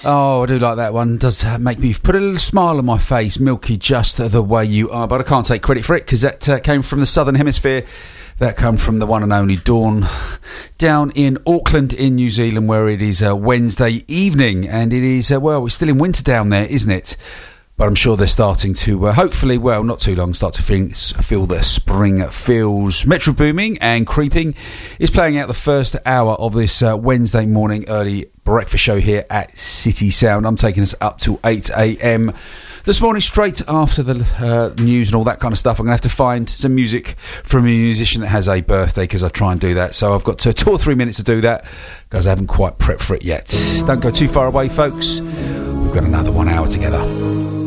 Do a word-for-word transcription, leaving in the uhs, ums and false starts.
Oh, I do like that one. It does make me put a little smile on my face. Milky, Just the Way You Are. But I can't take credit for it because that uh, came from the Southern Hemisphere. That come from the one and only Dawn down in Auckland in New Zealand, where it is uh, Wednesday evening. And it is, uh, well, we're still in winter down there, isn't it? But I'm sure they're starting to, uh, hopefully, well, not too long, start to feel, feel the spring feels. Metro Booming and Creeping is playing out the first hour of this uh, Wednesday morning early breakfast show here at City Sound. I'm taking us up to eight a.m. this morning, straight after the uh, news and all that kind of stuff. I'm going to have to find some music from a musician that has a birthday, because I try and do that. So I've got two, two or three minutes to do that, because I haven't quite prepped for it yet. Don't go too far away, folks. We've got another one hour together.